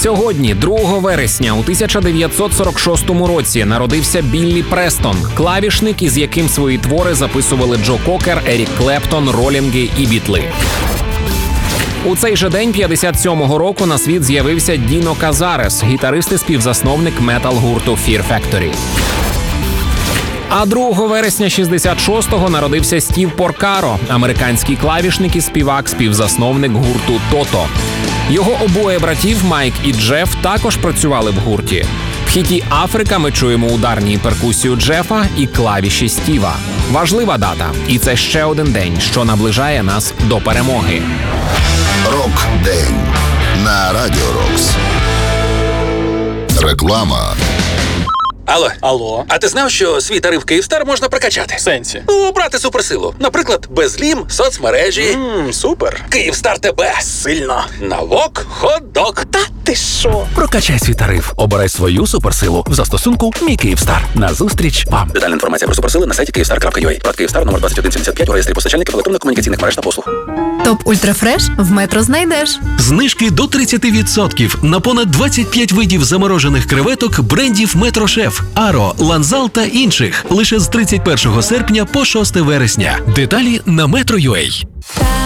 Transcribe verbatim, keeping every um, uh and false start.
Сьогодні, другого вересня у тисяча дев'ятсот сорок шостому році, народився Біллі Престон, клавішник, із яким свої твори записували Джо Кокер, Ерік Клептон, Ролінги і Бітли. У цей же день п'ятдесят сьомого року на світ з'явився Діно Казарес, гітарист і співзасновник метал-гурту Fear Factory. А другого вересня шістдесят шостого народився Стів Поркаро, американський клавішник і співак, співзасновник гурту Тото. Його обоє братів, Майк і Джеф, також працювали в гурті. В хіті «Африка» ми чуємо ударні і перкусію Джефа і клавіші Стіва. Важлива дата, і це ще один день, що наближає нас до перемоги. Рок-день на Радіо Рокс. Реклама. Алло. Алло. А ти знав, що свій тариф Київстар можна прокачати? В сенсі? Ну, брати суперсилу. Наприклад, безлім, соцмережі. Ммм, супер. Київстар тебе. Сильно. Навок, хот-дог. Та ти що? Прокачай свій тариф. Обирай свою суперсилу в застосунку «Мій Київстар». Назустріч вам. Детальна інформація про суперсили на сайті київстар крапка ю а. Брат Київстар, номер двадцять один сімдесят п'ять у реєстрі постачальників електронно-комунікаційних мереж та послуг. Топ Ультрафреш в Метро знайдеш. Знижки до тридцять відсотків на понад двадцять п'ять видів заморожених креветок брендів Метро Шеф, Аро, Ланзал та інших. Лише з тридцять першого серпня по шосте вересня. Деталі на метро крапка ю а.